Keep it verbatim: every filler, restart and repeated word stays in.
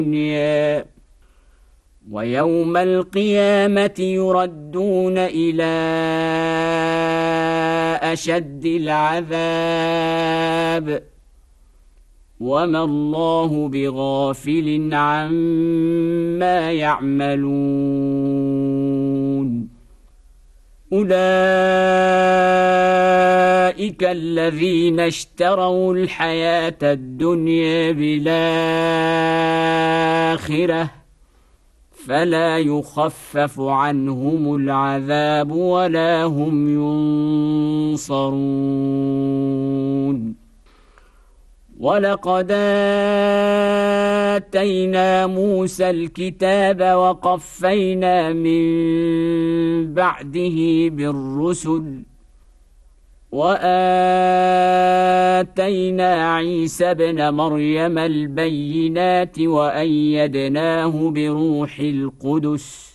الدنيا ويوم القيامة يردون إلى أشد العذاب وما الله بغافل عما يعملون أولئك الذين اشتروا الحياة الدنيا بالآخرة فلا يخفف عنهم العذاب ولا هم ينصرون ولقد آتينا موسى الكتاب وقفينا من بعده بالرسل وآتينا عيسى ابن مريم البينات وأيدناه بروح القدس